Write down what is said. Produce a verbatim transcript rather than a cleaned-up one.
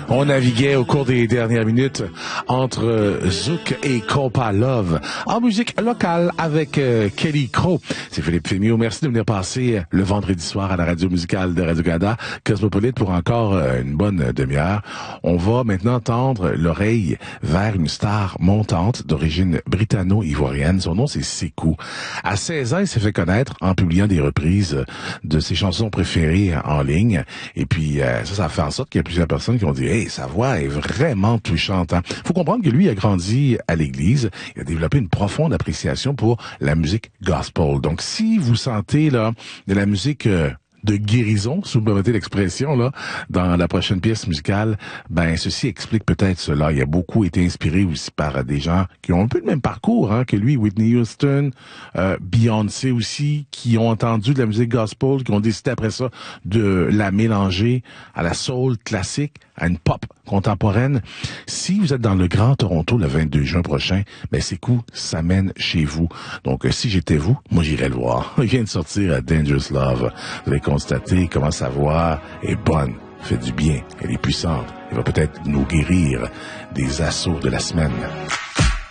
On naviguait au cours des dernières minutes entre Zouk et Compa Love en musique locale avec euh, Kelly Crow. C'est Philippe Fémio. Merci de venir passer le vendredi soir à la radio musicale de Radio-Canada Cosmopolite pour encore euh, une bonne demi-heure. On va maintenant tendre l'oreille vers une star montante d'origine britanno-ivoirienne. Son nom, c'est Sékou. À seize ans, il s'est fait connaître en publiant des reprises de ses chansons préférées en ligne. Et puis, euh, ça, ça a fait en sorte qu'il y a plusieurs personnes qui ont dit « Hey, sa voix est vraiment touchante. Hein? » Faut comprendre que lui a grandi à l'église. Il a développé une profonde appréciation pour la musique gospel. Donc, si vous sentez là de la musique euh, de guérison, si vous me permettez l'expression, là, dans la prochaine pièce musicale, ben, ceci explique peut-être cela. Il a beaucoup été inspiré aussi par des gens qui ont un peu le même parcours, hein, que lui, Whitney Houston, euh, Beyoncé aussi, qui ont entendu de la musique gospel, qui ont décidé après ça de la mélanger à la soul classique, à une pop contemporaine. Si vous êtes dans le Grand Toronto le vingt-deux juin prochain, ben, Sékou s'amène chez vous. Donc, euh, si j'étais vous, moi, j'irais le voir. Il vient de sortir à Dangerous Love. Vous allez constater comment sa voix est bonne, fait du bien, elle est puissante. Elle va peut-être nous guérir des assauts de la semaine.